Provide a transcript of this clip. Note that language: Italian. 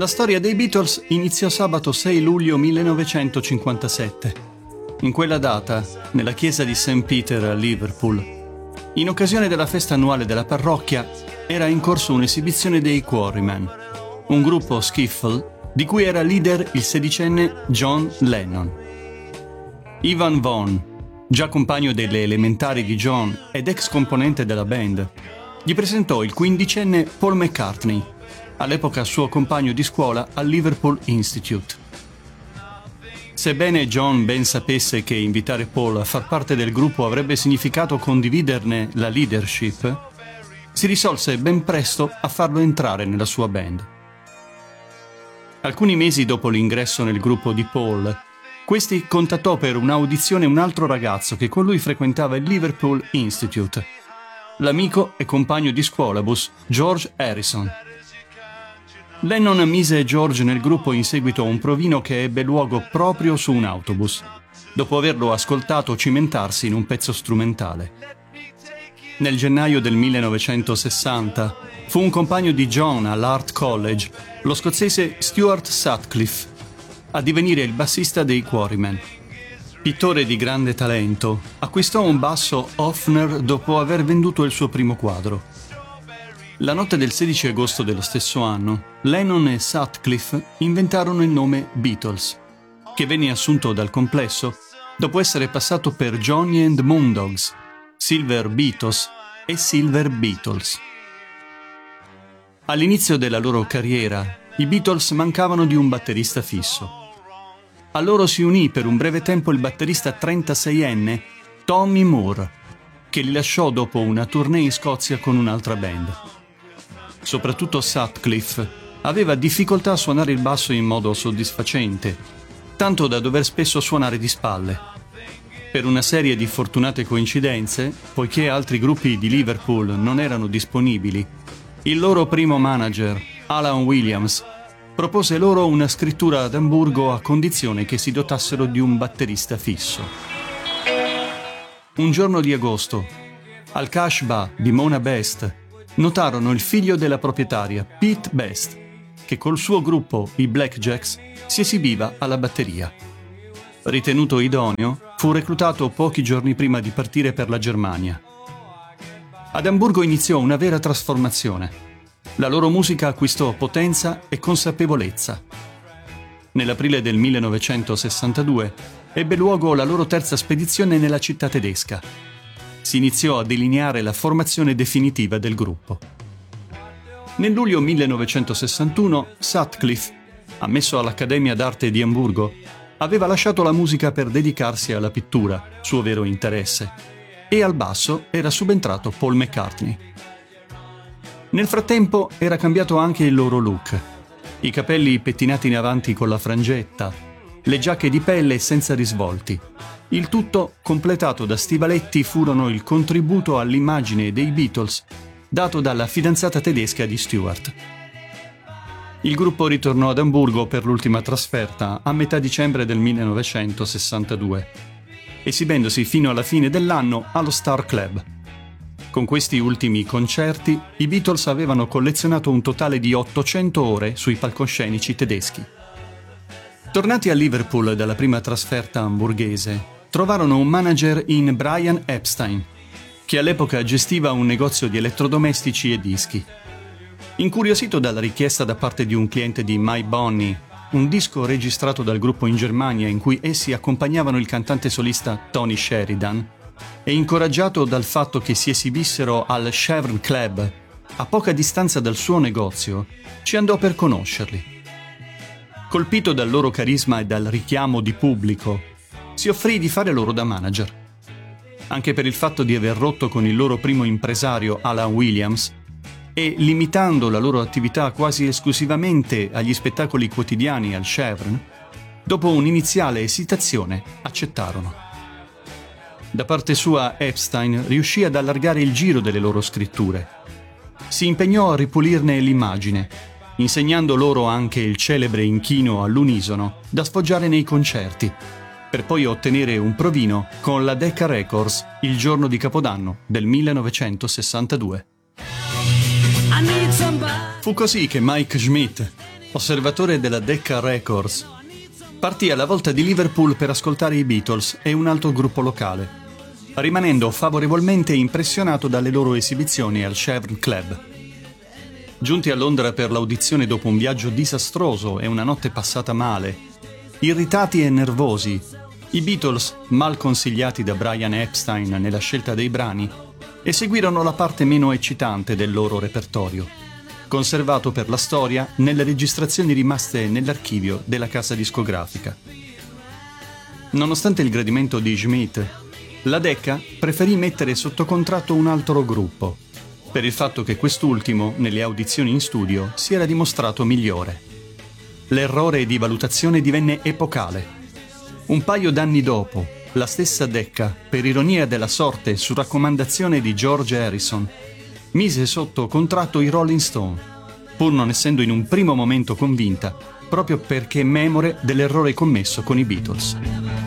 La storia dei Beatles iniziò sabato 6 luglio 1957. In quella data, nella chiesa di St. Peter a Liverpool, in occasione della festa annuale della parrocchia, era in corso un'esibizione dei Quarrymen, un gruppo skiffle di cui era leader il sedicenne John Lennon. Ivan Vaughan, già compagno delle elementari di John ed ex componente della band, gli presentò il quindicenne Paul McCartney, all'epoca suo compagno di scuola al Liverpool Institute. Sebbene John ben sapesse che invitare Paul a far parte del gruppo avrebbe significato condividerne la leadership, si risolse ben presto a farlo entrare nella sua band. Alcuni mesi dopo l'ingresso nel gruppo di Paul, questi contattò per un'audizione un altro ragazzo che con lui frequentava il Liverpool Institute, l'amico e compagno di scuolabus George Harrison. Lennon mise George nel gruppo in seguito a un provino che ebbe luogo proprio su un autobus, dopo averlo ascoltato cimentarsi in un pezzo strumentale. Nel gennaio del 1960 fu un compagno di John all'Art College, lo scozzese Stuart Sutcliffe, a divenire il bassista dei Quarrymen. Pittore di grande talento, acquistò un basso Hofner dopo aver venduto il suo primo quadro. La notte del 16 agosto dello stesso anno, Lennon e Sutcliffe inventarono il nome Beatles, che venne assunto dal complesso dopo essere passato per Johnny and the Moondogs, Silver Beatles e Silver Beatles. All'inizio della loro carriera, i Beatles mancavano di un batterista fisso. A loro si unì per un breve tempo il batterista 36enne Tommy Moore, che li lasciò dopo una tournée in Scozia con un'altra band. Soprattutto Sutcliffe aveva difficoltà a suonare il basso in modo soddisfacente, tanto da dover spesso suonare di spalle. Per una serie di fortunate coincidenze, poiché altri gruppi di Liverpool non erano disponibili, il loro primo manager, Alan Williams, propose loro una scrittura ad Amburgo a condizione che si dotassero di un batterista fisso. Un giorno di agosto, al Casbah di Mona Best, notarono il figlio della proprietaria, Pete Best, che col suo gruppo, i Blackjacks, si esibiva alla batteria. Ritenuto idoneo, fu reclutato pochi giorni prima di partire per la Germania. Ad Amburgo iniziò una vera trasformazione. La loro musica acquistò potenza e consapevolezza. Nell'aprile del 1962 ebbe luogo la loro terza spedizione nella città tedesca. Si iniziò a delineare la formazione definitiva del gruppo. Nel luglio 1961 Sutcliffe, ammesso all'Accademia d'Arte di Amburgo, aveva lasciato la musica per dedicarsi alla pittura, suo vero interesse, e al basso era subentrato Paul McCartney. Nel frattempo era cambiato anche il loro look. I capelli pettinati in avanti con la frangetta, le giacche di pelle senza risvolti. Il tutto completato da stivaletti furono il contributo all'immagine dei Beatles dato dalla fidanzata tedesca di Stewart. Il gruppo ritornò ad Amburgo per l'ultima trasferta a metà dicembre del 1962, esibendosi fino alla fine dell'anno allo Star Club. Con questi ultimi concerti, i Beatles avevano collezionato un totale di 800 ore sui palcoscenici tedeschi. Tornati a Liverpool dalla prima trasferta hamburghese, trovarono un manager in Brian Epstein, che all'epoca gestiva un negozio di elettrodomestici e dischi. Incuriosito dalla richiesta da parte di un cliente di My Bonnie, un disco registrato dal gruppo in Germania in cui essi accompagnavano il cantante solista Tony Sheridan, e incoraggiato dal fatto che si esibissero al Chevron Club, a poca distanza dal suo negozio, ci andò per conoscerli. Colpito dal loro carisma e dal richiamo di pubblico, si offrì di fare loro da manager. Anche per il fatto di aver rotto con il loro primo impresario Alan Williams e limitando la loro attività quasi esclusivamente agli spettacoli quotidiani al Chevron, dopo un'iniziale esitazione accettarono. Da parte sua Epstein riuscì ad allargare il giro delle loro scritture. Si impegnò a ripulirne l'immagine, insegnando loro anche il celebre inchino all'unisono da sfoggiare nei concerti, per poi ottenere un provino con la Decca Records il giorno di Capodanno del 1962. Fu così che Mike Schmidt, osservatore della Decca Records, partì alla volta di Liverpool per ascoltare i Beatles e un altro gruppo locale, rimanendo favorevolmente impressionato dalle loro esibizioni al Cavern Club. Giunti a Londra per l'audizione dopo un viaggio disastroso e una notte passata male, irritati e nervosi, i Beatles, mal consigliati da Brian Epstein nella scelta dei brani, eseguirono la parte meno eccitante del loro repertorio, conservato per la storia nelle registrazioni rimaste nell'archivio della casa discografica. Nonostante il gradimento di Schmidt, la Decca preferì mettere sotto contratto un altro gruppo, per il fatto che quest'ultimo, nelle audizioni in studio, si era dimostrato migliore. L'errore di valutazione divenne epocale. Un paio d'anni dopo, la stessa Decca, per ironia della sorte su raccomandazione di George Harrison, mise sotto contratto i Rolling Stone, pur non essendo in un primo momento convinta, proprio perché memore dell'errore commesso con i Beatles.